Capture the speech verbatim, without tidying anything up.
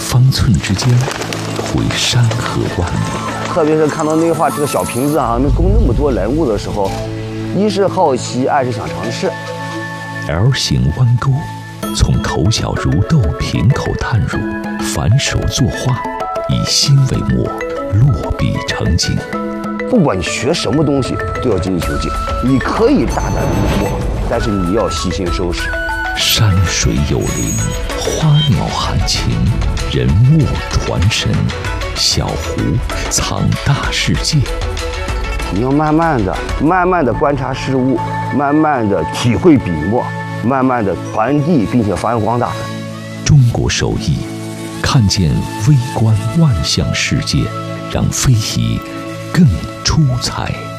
方寸之间，绘山河万里。 特别是看到那画这个小瓶子啊，能供那么多人物的时候，一是好奇，二是想尝试。 L 型弯钩，从头角如豆瓶口探入，反手作画，以心为墨，落笔成景。 不管你学什么东西，都要精益求精。你可以大胆的临摹，但是你要细心收拾。 山水有灵，花鸟含情，人物传神，小湖藏大世界。 你要慢慢的、慢慢的观察事物，慢慢的体会笔墨，慢慢的传递，并且发扬光大。 中国手艺，看见微观万象世界，让非遗更出彩。